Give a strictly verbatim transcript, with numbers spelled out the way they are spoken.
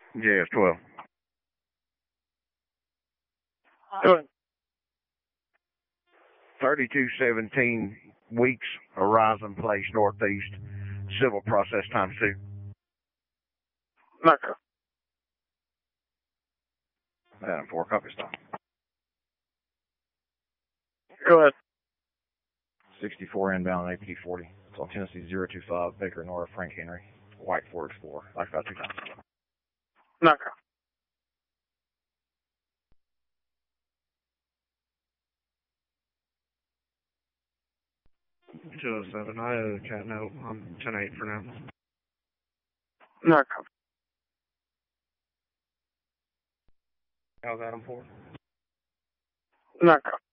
Yeah, it's twelve. Go ahead. thirty-two seventeen Weeks, Horizon Place, Northeast. Civil process times two. Echo. Adam four, copy stop. Go ahead. sixty-four inbound A P D forty. It's on Tennessee zero two five, Baker Nora, Frank Henry, White Ford Explorer. Like about two times. Echo. two oh seven. I owe the cat note. I'm ten eight for now. Echo. How's Adam four? Echo.